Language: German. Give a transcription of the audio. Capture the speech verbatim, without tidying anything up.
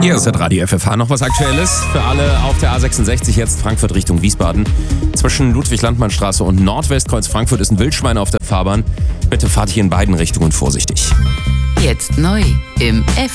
Hier ist der Radio F F H. Noch was Aktuelles für alle auf der A sechsundsechzig, jetzt Frankfurt Richtung Wiesbaden. Zwischen Ludwig-Landmann-Straße und Nordwestkreuz Frankfurt ist ein Wildschwein auf der Fahrbahn. Bitte fahrt hier in beiden Richtungen vorsichtig. Jetzt neu im F